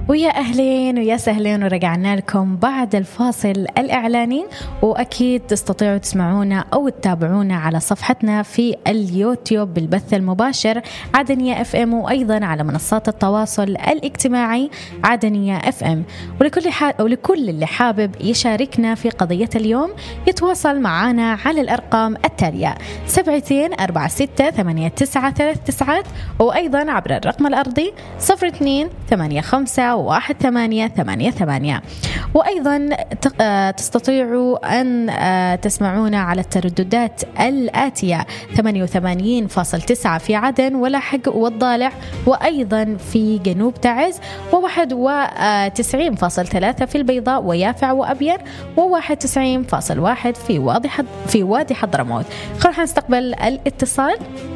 ويا أهلين ويا سهلين، ورجعنا لكم بعد الفاصل الإعلاني. وأكيد تستطيعوا تسمعونا أو تتابعونا على صفحتنا في اليوتيوب بالبث المباشر عدنية FM، وأيضا على منصات التواصل الاجتماعي عدنية FM. ولكل اللي حابب يشاركنا في قضية اليوم يتواصل معنا على الأرقام التالية 72468939، وأيضا عبر الرقم الأرضي 02851888. وأيضا تستطيعوا أن تسمعونا على الترددات الآتية 88.9 في عدن ولاحق والضالع، وأيضا في جنوب تعز، و91.3 في البيضاء ويافع وأبير، و91.1 في وادي حضرموت. خلونا نستقبل الاتصال.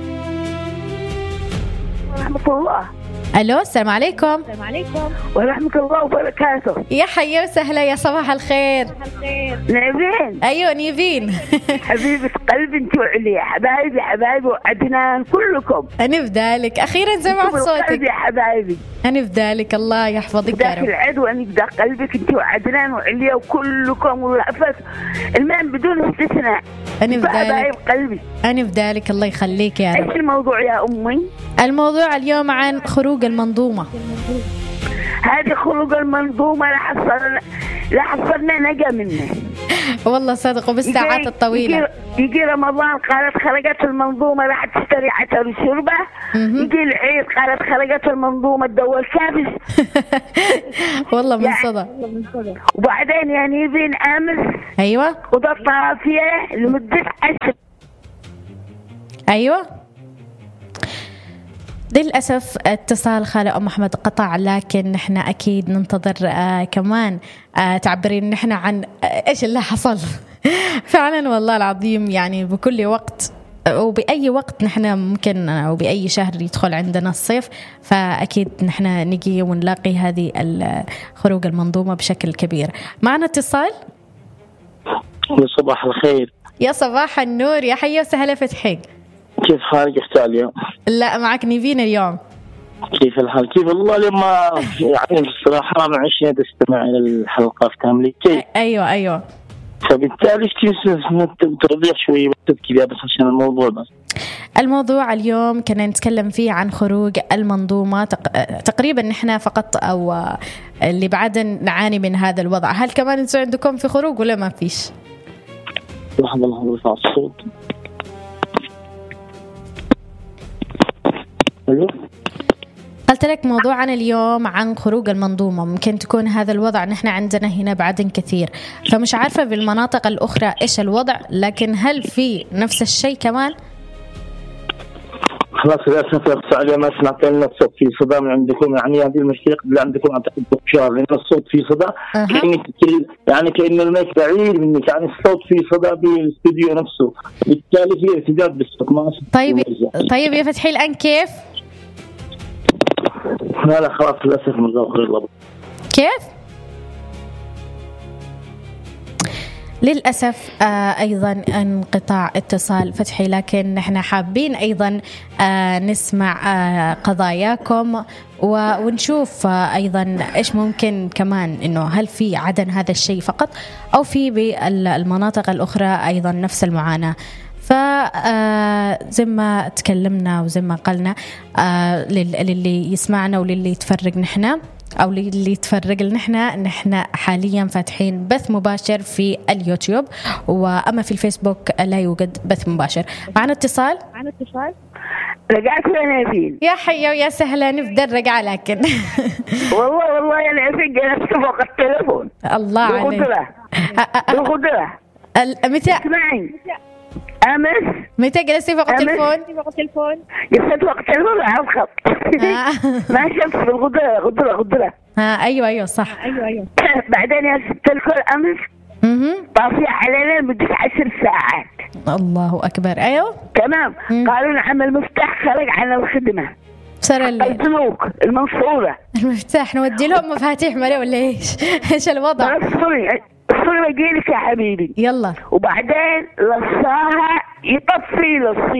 ورحمة الله. ألو، السلام عليكم. السلام عليكم ورحمة الله وبركاته. يا حيا وسهلا، يا صباح الخير. نيفين. أيوة نيفين. حبيبة قلبي انت وعليا، حبايبي وعدنان كلكم. أنا بدالك، أخيرا سمعت صوتك يا حبايبي. أنا بدالك، الله يحفظك يا رب. العد وأنا بدأ قلبك انت وعدنان وعليا وكلكم والعفت المهم بدون استثناء. أنا بدالك قلبي. أنا بدالك، الله يخليك يا رب. إيش الموضوع يا أمي؟ الموضوع اليوم عن خروج المنظومة. هذه خروج المنظومة لا حصلنا نجا منه والله صدقوا بالساعات الطويلة. يجي رمضان قالت خرجت المنظومة راح تشتري عسل وشربة. يجي العيد قالت خرجت المنظومة تدور كابس. والله من صدق. وبعدين يعني يبين أمس أيوة وضع طافية لمدة 10. أيوة للأسف اتصال خالة أم أحمد قطع، لكن نحن أكيد ننتظر كمان تعبرين نحن عن إيش اللي حصل. فعلا والله العظيم، يعني بكل وقت وبأي وقت نحن ممكن أو بأي شهر يدخل عندنا الصيف، فأكيد نحن نجي ونلاقي هذه خروج المنظومة بشكل كبير. معنا اتصال. صباح الخير. يا صباح النور، يا حيا وسهلا فتحي. كيف حالك اختي اليوم؟ لا معك نيفين اليوم. كيف الحال؟ كيف الله اليوم؟ يعني الصراحة ما عشنا تستمع إلى الحلقة في كاملة. أيوة فبالتالي ترضيح شوي كذا بس عشان الموضوع. بس الموضوع اليوم كنا نتكلم فيه عن خروج المنظومة. تقريبا نحن فقط أو اللي بعد نعاني من هذا الوضع. هل كمان انتوا عندكم في خروج ولا ما فيش؟ لحظة رفع الصوت. ألو؟ قلت لك موضوعنا اليوم عن خروج المنظومة. ممكن تكون هذا الوضع نحن عندنا هنا بعدن كثير، فمش عارفة بالمناطق الأخرى إيش الوضع، لكن هل في نفس الشيء كمان؟ خلاص للأسف يا السعودية ما سمعت لنا الصوت في صدى من عندكم. يعني هذه المشكلة اللي عندكم أعتقد بشار، لأن الصوت في صدى يعني كأن المايك بعيد منك، يعني الصوت في صدى بالاستوديو نفسه، بالتالي في ارتداد بالصوت. ما طيب يا فتحي الآن كيف؟ لا خلاص للأسف من كيف؟ للأسف أيضا انقطاع اتصال فتحي، لكن نحن حابين أيضا نسمع قضاياكم ونشوف أيضا إيش ممكن كمان، إنه هل في عدن هذا الشيء فقط أو في بالمناطق الأخرى أيضا نفس المعاناة. فزي ما تكلمنا وزي ما قلنا للي يسمعنا وللي يتفرج نحن أو اللي يتفرج نحن حاليا فاتحين بث مباشر في اليوتيوب، وأما في الفيسبوك لا يوجد بث مباشر. معنا اتصال. رجعت يا نبيل. يا حيا ويا سهلا، نبدأ رجع لكن والله يا نبيل جلست فوق التليفون. الله عليك. بالغدرة. متى؟ اسمعي. أمس. متى جلستي فوق التليفون؟ جلست فوق التليفون على الخط. ما شمس بالغدرة. أيوة صح. أيوة. بعدين يا ست الكل أمس. طافية علينا لمدة 10 ساعات. الله أكبر. أيوة. تمام. قالوا نعم المفتاح خرج عن الخدمة. صار البنوك المنصورة. المفتاح نودي لهم مفاتيح ملء ولا إيش الوضع؟ الصورة يجيلك يا حبيبي. يلا. وبعدين لصاها يطفي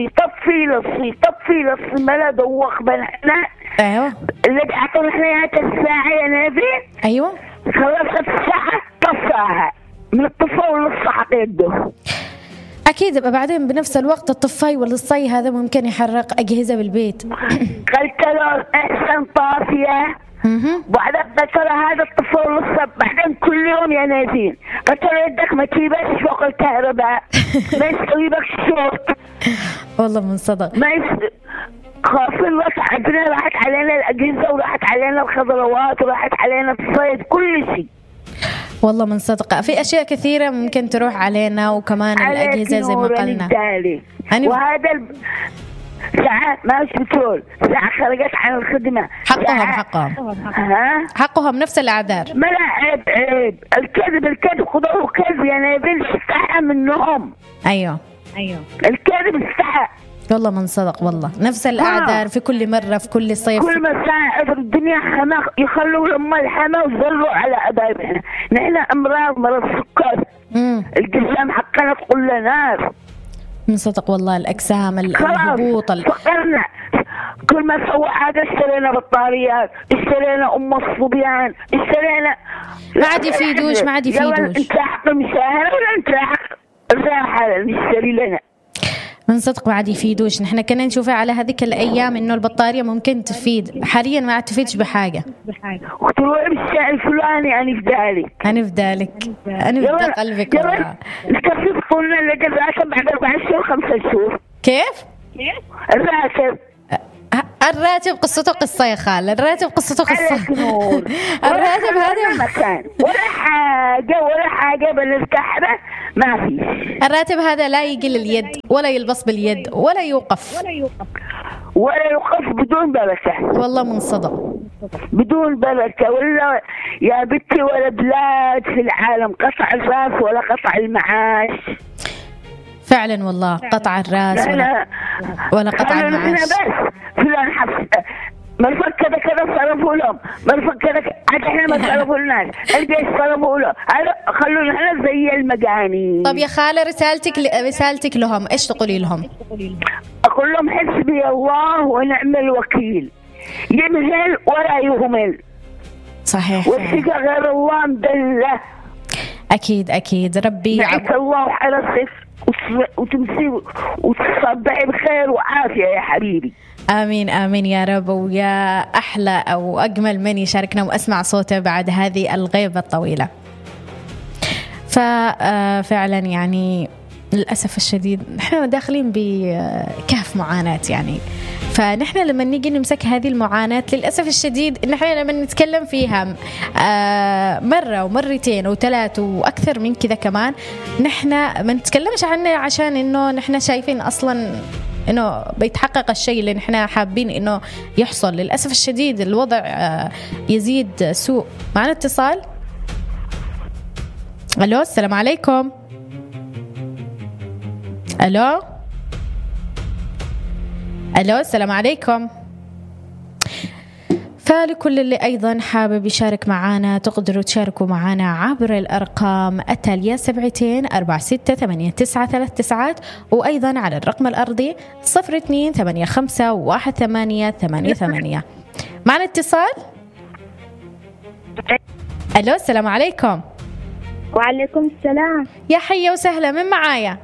لصي ما دوخ بنحنا. ايوه اللي اعطونا احنا الساعه يا نبيل. ايوه خلصت الساعه طفاها من الطفاه ولص حق يده. اكيد بعدين بنفس الوقت الطفاي والصي هذا ممكن يحرق اجهزه بالبيت. قلت له احسن طافيه. بعدين قلت له هذا الطفل والصب بعدين كل يوم يا نادين قلت له يدك ما تجيبش فوق الكهرباء ما يسوي بك شوك. والله من صدق ما خافين وتعبنا راحت علينا الاجهزه وراحت علينا الخضروات وراحت علينا الصيد كل شيء. والله من صدق في اشياء كثيره ممكن تروح علينا وكمان الاجهزه زي ما قلنا. وهذا ساعات ماش بترول ساعة خرجت عن الخدمة حقهم نفس الأعذار. ما لا عيب الكذب خذوه كذب يا نبيل استحى منهم. أيوه الكذب استحى والله من صدق والله نفس الأعذار في كل مرة في كل صيف كل ما ساعة الدنيا حما يخلوا لما الحما ويزروا على أبايبنا. نحن مرض السكر الجسام حقنا كل نار من صدق والله الأجسام الهبوط فقرنا كل ما سوى حاجة اشترينا بطاريات اشترينا الصبيان اشترينا ما عاد يفيدوش انت حق مشاهرة ولا انت حق الراحة نشتري لنا. من صدق ما عاد يفيدوش. نحن كنا نشوفها على هذيك الأيام إنه البطارية ممكن تفيد حاليا ما عاد تفيدش بحاجة. وتروح بالشارع الفلاني أنا في ذلك قلبك والله. الكفيف قلنا لك الراتب بعد 4 شهور 5 شهور. كيف؟ الراتب قصته قصة يا خال. الراتب قصته قصة. الراتب هذا مكان ولا حاجة بالكحرة ما في. الراتب هذا لا يقل اليد ولا يلبس باليد ولا يوقف بدون بركة. والله من صدق بدون بركة ولا يا بنتي ولا بلاد في العالم قطع الراس ولا قطع المعاش. فعلا والله قطع الراس ولا قطع المعاش. فلان حفظ مرفق كذا صرفوا لهم مرفق كذا احنا ما صرفوا لناش الجيش صرفوا له خلونا احنا زي المجانين. طب يا خالة رسالتك لهم ايش تقولي لهم؟ اقول لهم حسبي الله ونعم الوكيل يمهل ولا يهمل. صحيح والثقة غير الله مدلة. اكيد ربي يعطيك الله حرصك وتمسي وتصبحي بخير وعافية يا حبيبي. آمين يا رب. ويا أحلى أو أجمل من يشاركنا وأسمع صوته بعد هذه الغيبة الطويلة. ففعلا يعني للأسف الشديد نحن داخلين بكهف معاناة يعني. فنحن لما نيجي نمسك هذه المعاناة للأسف الشديد نحن لما نتكلم فيها مرة ومرتين وثلاث وأكثر من كذا كمان نحن ما نتكلمش عنه عشان إنه نحن شايفين أصلا إنه بيتحقق الشيء اللي نحن حابين إنه يحصل. للأسف الشديد الوضع يزيد سوء. معنا اتصال. ألو السلام عليكم. ألو السلام عليكم. فلكل اللي أيضا حابب يشارك معنا تقدروا تشاركوا معنا عبر الأرقام التالية 72468939 وأيضا على الرقم الأرضي 02851888. معنا اتصال. ألو السلام عليكم. وعليكم السلام. يا حيا وسهلا. من معايا؟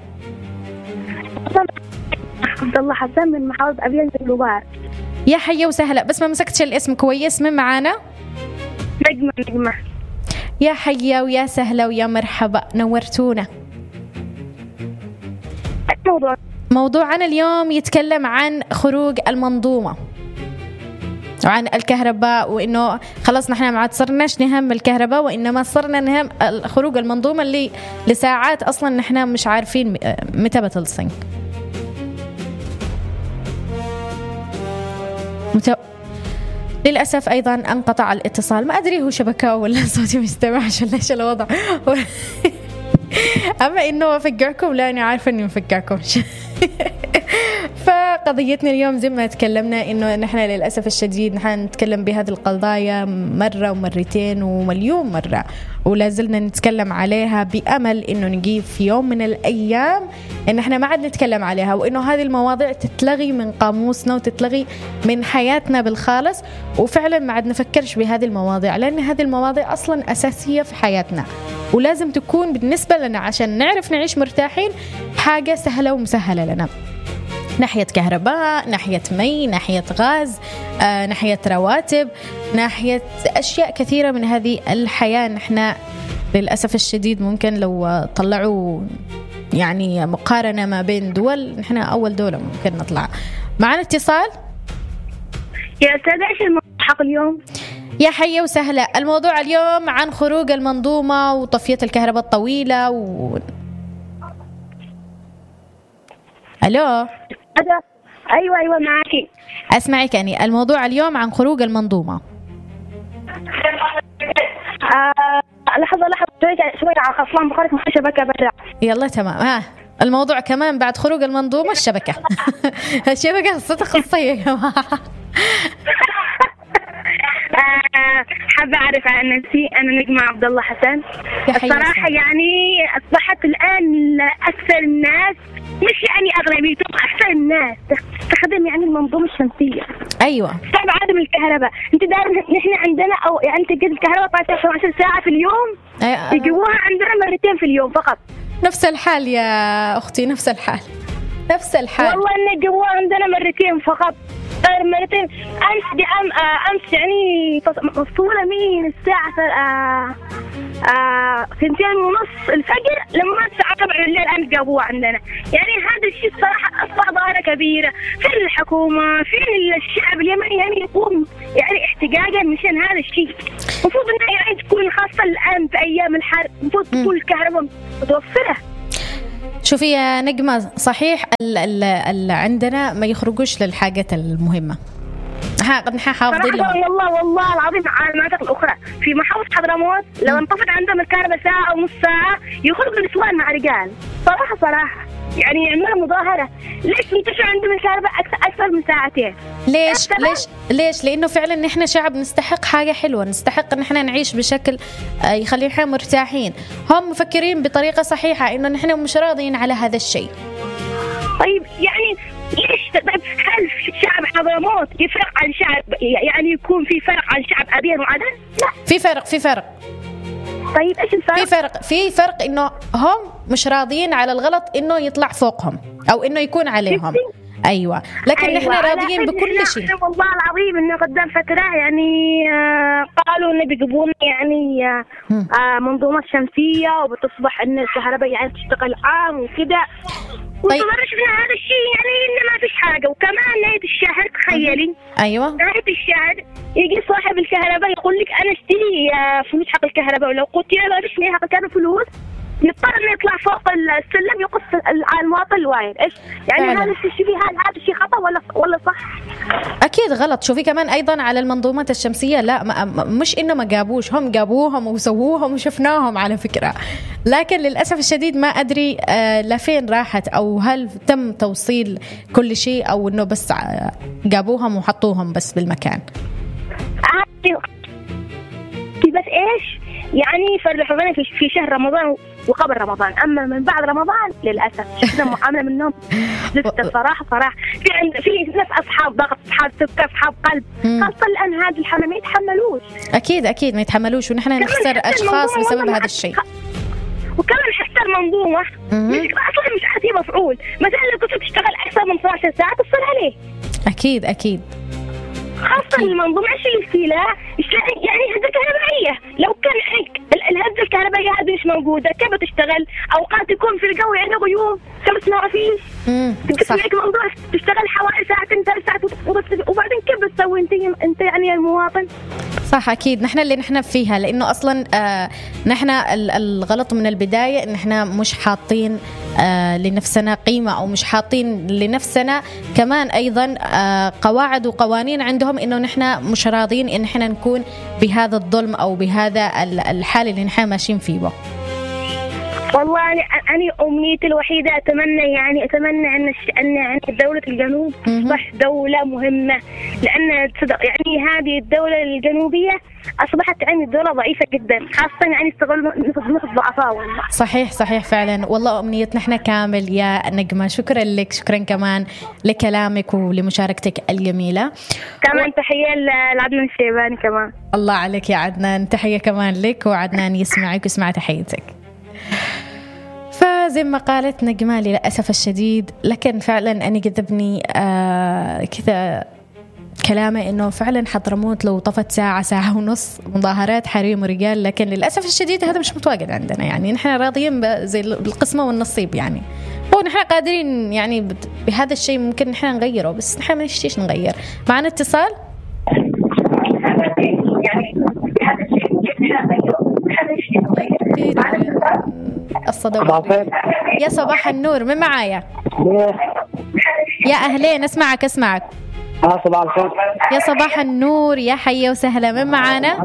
عبد الله حسن من محافظة أبيض الجبار. يا حيا وسهلا. بس ما مسكتش الاسم كويس. من معانا؟ نجمة. يا حيا ويا سهلا ويا مرحبا نورتونا. موضوعنا اليوم يتكلم عن خروج المنظومة وعن الكهرباء وإنه خلاص نحن ما عاد صرناش نهم الكهرباء وإنما صرنا نهم خروج المنظومة اللي لساعات أصلا نحن مش عارفين متى بتلصق. للأسف أيضا انقطع الاتصال. ما أدري هو شبكة ولا صوتي مستمعش ولا إيش الوضع. أما إنه أفكركم لا أنا عارفة إني مفكركم. قضيتنا اليوم زي ما تكلمنا إنه نحن للأسف الشديد نحن نتكلم بهذه القضايا مرة ومرتين ومليون مرة، ولا زلنا نتكلم عليها بأمل إنه نجيب في يوم من الأيام إن إحنا ما عاد نتكلم عليها، وإنه هذه المواضيع تتلغي من قاموسنا وتتلغي من حياتنا بالخالص، وفعلا ما عاد نفكرش بهذه المواضيع، لأن هذه المواضيع أصلا أساسية في حياتنا ولازم تكون بالنسبة لنا عشان نعرف نعيش مرتاحين حاجة سهلة ومسهلة لنا، ناحية كهرباء، ناحية مي، ناحية غاز، ناحية رواتب، ناحية أشياء كثيرة من هذه الحياة. نحن للأسف الشديد ممكن لو طلعوا يعني مقارنة ما بين دول، نحن أول دولة ممكن نطلع. معنا اتصال. يا أستاذ إيش الموضوع حق اليوم؟ يا حية وسهلة. الموضوع اليوم عن خروج المنظومة وطفية الكهرباء الطويلة ألو. أيوة معاكي. أسمعك يعني. الموضوع اليوم عن خروج المنظومة. لحظة شوي على خصلان بقولك ما شبكة برا. يلا تمام. الموضوع كمان بعد خروج المنظومة الشبكة. الشبكة قصتها خصية يا جماعة. حابة أعرف عن نفسي. أنا نجمة عبد الله حسن. الصراحة يعني أصبحت الآن أكثر الناس، مش يعني أغلبيتهم، أكثر الناس تستخدم يعني المنظومة الشمسية. أيوة. طبعا عدم الكهرباء. أنت دائما نحن عندنا أو يعني تجد الكهرباء 12 ساعة في اليوم. يجوها عندنا مرتين في اليوم فقط. نفس الحال يا أختي، نفس الحال. والله إن جوها عندنا مرتين فقط. مرتين. أمس يعني مفصولة من الساعة 2:30 الفجر لما الساعة 7 الليل الآن جابوها عندنا. يعني هذا الشيء الصراحة أصبح ظاهرة كبيرة. فين الحكومة؟ فين الشعب اليمني يعني يقوم يعني احتجاجا مشان هذا الشيء؟ المفروض إنها يعني تكون خاصة الآن في أيام الحرب، المفروض تكون الكهرباء متوفرة. شوفي يا نجمة، صحيح عندنا ما يخرجوش للحاجات المهمة. حافظين لهم. والله العظيم على المناطق الأخرى في محافظة حضرموت لو انطفت عندهم الكهرباء ساعة أو نص ساعة يخرجوا النسوان مع رجال. صراحة يعني يعملوا مظاهرة. ليش ينتشر عندهم الكهرباء أكثر من ساعتين؟ ليش؟ لأنه فعلا نحن شعب نستحق حاجة حلوة، نستحق إن احنا نعيش بشكل يخلينا مرتاحين. هم مفكرين بطريقة صحيحة إنه نحن مش راضيين على هذا الشيء. طيب يعني ليش؟ طيب هل شعب حضرموت يفرق عن شعب يعني يكون في فرق عن شعب أبين وعدن؟ لا. في فرق. طيب إيش الفرق؟ في فرق إنه هم مش راضيين على الغلط إنه يطلع فوقهم أو إنه يكون عليهم. أيوة. لكن نحن راضيين بكل شيء. والله العظيم إنه قدام فترة يعني قالوا إنه بيجيبون يعني منظومة شمسية وبتصبح إن الكهرباء يعني تشتغل عام وكذا. طيب. وشفنا هذا الشيء يعني إنه ما فيش حاجة. وكمان نهاية الشهر تخيلي. أيوة. نهاية الشهر يجي صاحب الكهرباء يقول لك أنا اشتري فلوس حق الكهرباء، ولو قلت له ما فيش حق الكهرباء فلوس يضطر إنه يطلع فوق السلم يقص على المواطن الواير. إيش يعني هذا الشيء؟ هذا الشيء خطأ ولا صح؟ أكيد غلط. شوفي كمان أيضا على المنظومات الشمسية، لا مش إنه ما جابوش، هم جابوهم وسووهم وشفناهم على فكرة، لكن للأسف الشديد ما أدري لفين راحت أو هل تم توصيل كل شيء أو إنه بس جابوهم وحطوهم بس بالمكان. بس إيش يعني فرحوا لنا في شهر رمضان وقبل رمضان، أما من بعد رمضان للأسف شفنا معاملة منهم لسه. صراحة في ناس أصحاب ضغط، أصحاب سكر، أصحاب قلب، خاصة الآن هذه الحملة ما يتحملوش. أكيد ما يتحملوش، ونحن نخسر أشخاص بسبب هذا الشيء. وكمان حتى المنظومة أصلا مش عادي مفعول. مثلا لو كنت تشتغل أكثر من 12 ساعة تصل عليه. أكيد خاصة المنظومة الشمسية يعني هذه كهربائية. لو كان الهزة الكهربائية هذه مش موجودة كيف بتشتغل؟ أوقات يكون في الجو يعني غيوم شمس ما فيش. تسمعك موضوع تشتغل حوالي ساعتين 3 ساعات وبعدين كيف بتسوي أنت يعني المواطن؟ صح. أكيد نحن فيها، لأنه أصلا نحن الغلط من البداية إن نحن مش حاطين لنفسنا قيمة أو مش حاطين لنفسنا كمان أيضا قواعد وقوانين عندهم إنه نحن مش راضين إن نحن نكون بهذا الظلم أو بهذا الحال اللي نحن ماشيين فيه. والله أنا أمنيتي الوحيدة أتمنى أن دولة الجنوب تصبح دولة مهمة، لأن يعني هذه الدولة الجنوبية أصبحت يعني دولة ضعيفة جدا، خاصة يعني استغل نقطة ضعفها. صحيح فعلا، والله أمنيتنا احنا كامل يا نجمة. شكرا لك، شكرا كمان لكلامك ولمشاركتك الجميلة. كمان تحية لعدنان الشيباني كمان. الله عليك يا عدنان، تحية كمان لك، وعدنان يسمعك ويسمع تحيتك. فزي ما قالت نجمة للأسف الشديد، لكن فعلا أنا جذبني كذا كلامه إنه فعلا حضرموت لو طفت ساعة ونص مظاهرات حريم ورجال، لكن للأسف الشديد هذا مش متواجد عندنا. يعني نحن راضيين زي بالقسمة والنصيب، يعني هو نحن قادرين يعني بهذا الشيء ممكن نحن نغيره، بس نحن ما نشتيش نغير. معنا اتصال. الصدى. يا صباح النور، من معايا؟ يا أهلين، أسمعك. صباح الخير. يا صباح النور، يا حيا وسهلا، من معانا؟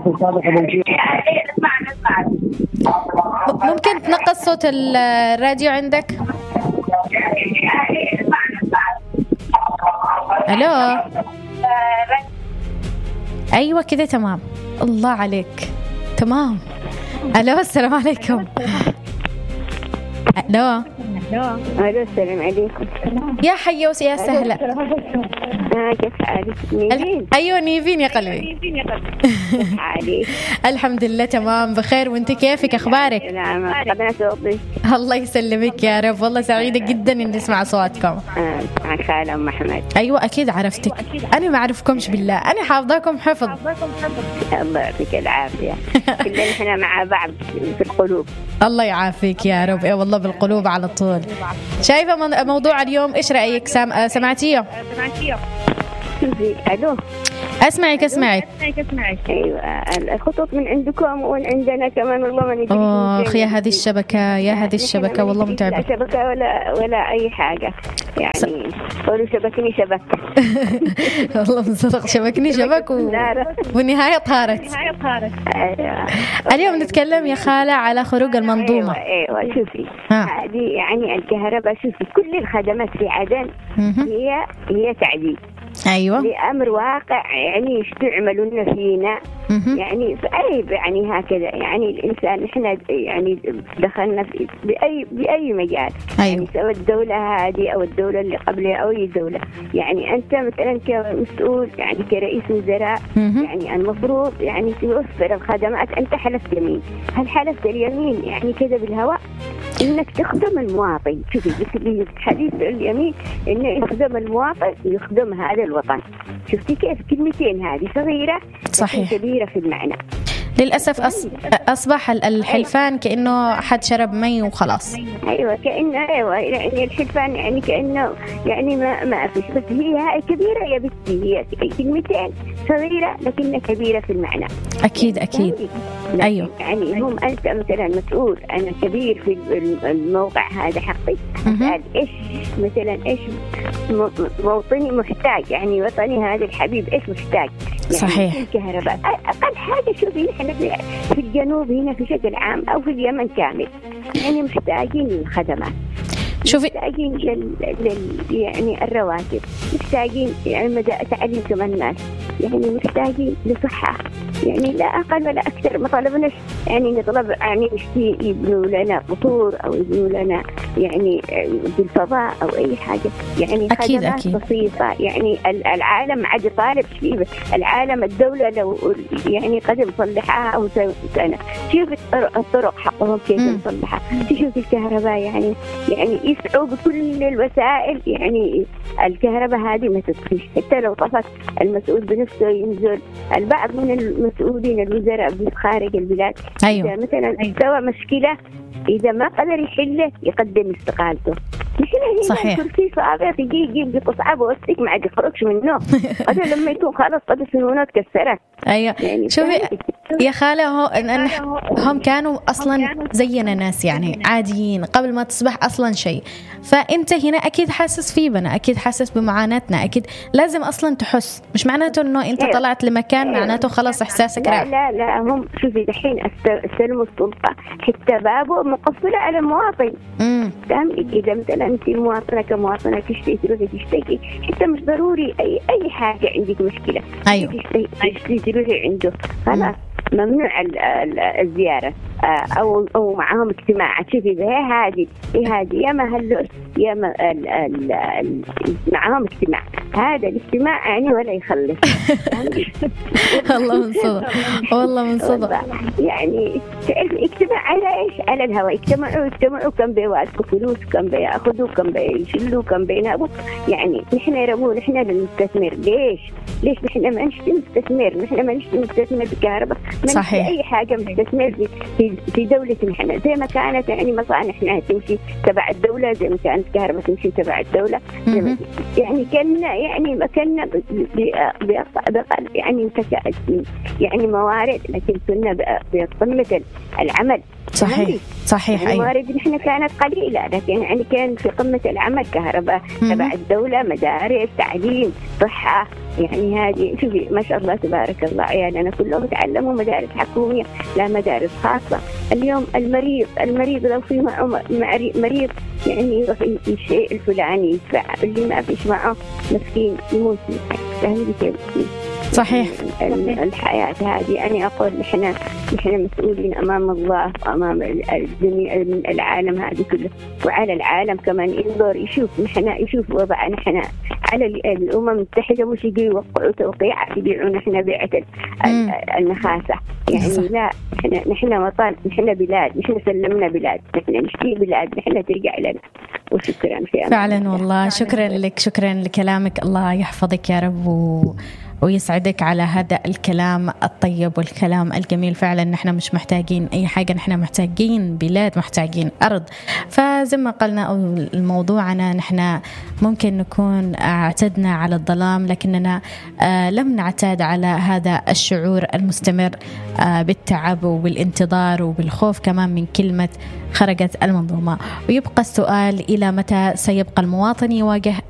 ممكن تنقص صوت الراديو عندك؟ ألو. أيوة كده تمام، الله عليك تمام. ألو، السلام عليكم. ألو. السلام عليكم. يا حيا ويا سهلا. كيف حالك؟ نيفين؟ أيوة نيفين يا قلبي. كيف حالك؟ الحمد لله تمام بخير، وانت كيفك أخبارك؟ نعم، قدنا صوتي. الله يسلمك يا رب، والله سعيدة جدا إني أسمع صوتكم. مع خالة أم أحمد. أيوة أكيد عرفتك، أنا ما أعرفكمش بالله، أنا حافظاكم حفظ. الله يعطيك العافية. كلنا إحنا مع بعض في القلوب. الله يعافيك يا رب. والله بالقلوب على طول. شايفة موضوع اليوم، إيش رأيك؟ سمعتيه؟ شوفي. ألو. أسمعك. أيوة، الخطوط من عندكم ومن عندنا كمان، والله ما ندري. يا هذه الشبكة والله متعبة. لا شبكة ولا أي حاجة، يعني قولوا شبكني شبك. والله مصدق شبكني شبك والنهاية طارت. أيوة. اليوم نتكلم يا خالة على خروج المنظومة. أيوة شوفي، هذه يعني الكهرباء، شوفي كل الخدمات في عدن هي تعديل. أيوة. لأمر واقع يعني يستعملوا لنا فينا، يعني عيب يعني هكذا، يعني الإنسان إحنا يعني دخلنا في بأي مجال. أيوة. يعني سواء الدولة هذه أو الدولة اللي قبلها أو أي دولة، يعني أنت مثلا كمسؤول يعني كرئيس وزراء، يعني المفروض يعني توفر الخدمات. أنت حلفت يمين، هل حلفت اليمين يعني كذا بالهواء إنك تخدم المواطن؟ شوفي حديث اليمين إنه يخدم المواطن، يخدم هذا الوطن. شفتي كيف كلمتين هذه صغيرة صحيح كبيرة في المعنى. للأسف أصبح الحلفان كأنه حد شرب مي وخلاص. أيوة كأنه يعني الحلفان يعني كأنه يعني ما فيش، بس هي كبيرة يا بنتي، هي كلمتين صغيرة لكنها كبيرة في المعنى. أكيد. أيوة. يعني هم أنت مثلا مسؤول، أنا كبير في الموقع هذا حقي، أسأل إيش مثلا إيش موطني محتاج، يعني وطني هذا الحبيب إيش محتاج. يعني صحيح. الكهرباء أقل حاجة. شوفي نحن في الجنوب هنا في شكل عام أو في اليمن كامل يعني محتاجين للخدمات، شوفي محتاجين يعني الرواتب، محتاجين يعني تعليم كمان الناس، يعني محتاجين لصحة، يعني لا أقل ولا أكثر. ما طلبناش يعني نطلب يعني يبنوا لنا قطور أو يبنوا لنا يعني بالفضاء أو أي حاجة، يعني خدمات بسيطة. يعني العالم عاد طالب شيء، العالم الدولة لو يعني قد نصلحها أو سنة. شوف الطرق حقهم كيف نصلحها، تشوف الكهرباء يعني يسعوا بكل الوسائل. يعني الكهرباء هذه ما تطفيش، حتى لو طفت المسؤول بنفسه ينزل. البعض من المسؤولين الوزراء خارج البلاد أيوة. إذا مثلا استوى مشكلة، إذا ما قدر يحله يقدم استقالته. نحن هنا الكرسي صعب، يجي تصعب وسيك ما عاد يخرجش منه. هذا لما يكون خلاص قد سنونات كسرت. أيوة. يعني شوفي يا خالة هم كانوا أصلا زينا ناس يعني عاديين قبل ما تصبح أصلا شيء. فأنت هنا أكيد حاسس في بنا، أكيد حاسس بمعاناتنا، أكيد لازم أصلا تحس. مش معناته إنه أنت طلعت لمكان معناته خلاص إحساسك راح. لا هم شوفي دحين استلموا السلطة حتى بابه مقفلة على المواطن. إذا مثلا أنت مواطنة كمواطنة تشتكي تروحي تشتكي، حتى مش ضروري أي حاجة عندك مشكلة. أيوة. تشتكي تروحي عنده خلاص ممنوع الزيارة أو معهم اجتماع. شوفي هذه يا ما هلوس يا ما معهم اجتماع، هذا الاجتماع يعني ولا يخلص. والله من صدق، والله من صدق. يعني اجتماع على إيش؟ على الهواء. اجتمعوا كم بيواسوا فلوس، كم بيأخذوا، كم بيشيلوا، كم بينابوا. يعني نحن يرمون نحن للمستثمر. ليش نحن ما نشتري مستثمر؟ نحن ما نشتري مستثمر بالكهرباء، ما نشتري أي حاجة مستثمر في دولتنا احنا، زي ما كانت يعني مصانع احنا تمشي تبع الدولة، زي ما كانت كهرباء تمشي تبع الدولة. يعني كنا يعني ما كنا يعني يعني موارد، لكن كنا بقمة العمل. صحيح. يعني الموارد نحن كانت قليلة، لكن يعني كان في قمة العمل، كهرباء تبع الدولة، مدارس، تعليم، صحة. يعني هذه شوفي ما شاء الله تبارك الله، عيالنا كلهم تعلموا مدارس حكومية لا مدارس خاصة. اليوم المريض لو في معه مريض يعني يروح الشيء الفلاني يدفع، اللي ما فيش معه مسكين يموت. صحيح. الحياة هذه أنا أقول نحن مسؤولين أمام الله وأمام الجميع العالم هذه كله، وعلى العالم كمان ينظر يشوف وضعنا نحن على الأمم المتحدة، مش يجي يوقعوا توقيع يبيعون نحن بيعة النخاسة. يعني لا، نحن وطن، نحن بلاد، نحن سلمنا بلاد، نحن نشتري بلاد، نحن ترجع لنا. وشكرا فعلا والله. شكرا لك، شكرا لكلامك. الله يحفظك يا رب ويسعدك على هذا الكلام الطيب والكلام الجميل. فعلا نحن مش محتاجين أي حاجة، نحن محتاجين بلاد، محتاجين أرض. فزي ما قلنا الموضوعنا نحن ممكن نكون اعتدنا على الظلام، لكننا لم نعتاد على هذا الشعور المستمر بالتعب وبالانتظار وبالخوف كمان من كلمة خرجت المنظومة. ويبقى السؤال: إلى متى سيبقى المواطن يواجه